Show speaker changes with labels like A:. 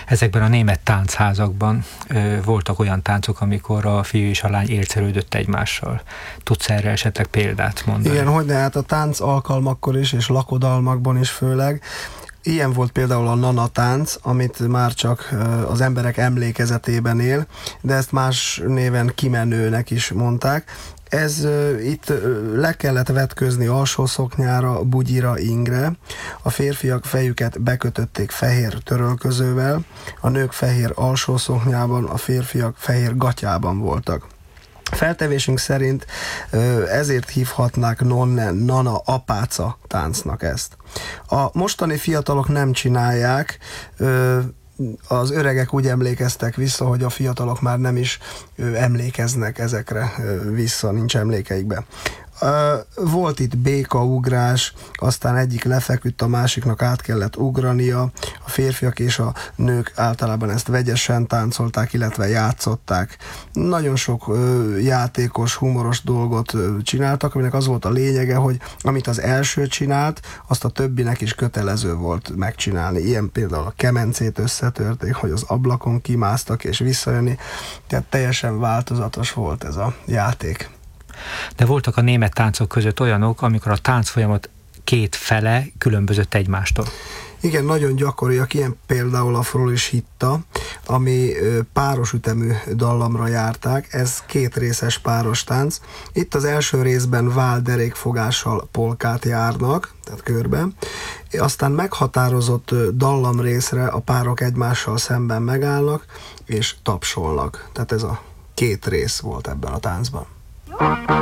A: Ezekben a német táncházakban voltak olyan táncok, amikor a fiú és a lány élcelődött egymással. Tudsz erre esetleg példát mondani?
B: Igen, hogyne, hát a tánc alkalmakkor is, és lakodalmakban is főleg. Ilyen volt például a nana tánc, amit már csak az emberek emlékezetében él, de ezt más néven kimenőnek is mondták. Ez itt le kellett vetközni alsószoknyára, bugyira, ingre. A férfiak fejüket bekötötték fehér törölközővel, a nők fehér alsószoknyában, a férfiak fehér gatyában voltak. Feltevésünk szerint ezért hívhatnák nana apáca táncnak ezt. A mostani fiatalok nem csinálják, az öregek úgy emlékeztek vissza, hogy a fiatalok már nem is emlékeznek ezekre vissza, nincs emlékeikbe. Volt itt békaugrás, aztán egyik lefeküdt, a másiknak át kellett ugrania, a férfiak és a nők általában ezt vegyesen táncolták, illetve játszották. Nagyon sok játékos, humoros dolgot csináltak, aminek az volt a lényege, hogy amit az első csinált, azt a többinek is kötelező volt megcsinálni. Ilyen például a kemencét összetörték, hogy az ablakon kimásztak és visszajönni, tehát teljesen változatos volt ez a játék.
A: De voltak a német táncok között olyanok, amikor a táncfolyamat két fele különbözött egymástól.
B: Igen, nagyon gyakoriak, ilyen például a Fröhlich Hitta, ami páros ütemű dallamra járták, ez két részes páros tánc. Itt az első részben válderékfogással polkát járnak, tehát körben, aztán meghatározott dallam részre a párok egymással szemben megállnak, és tapsolnak. Tehát ez a két rész volt ebben a táncban.